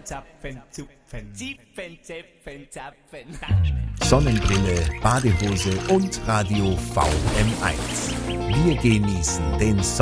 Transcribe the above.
Zapfen, Zupfen, Zipfen, Zäpfen, Zapfen. Sonnenbrille, Badehose und Radio VM1. Wir genießen den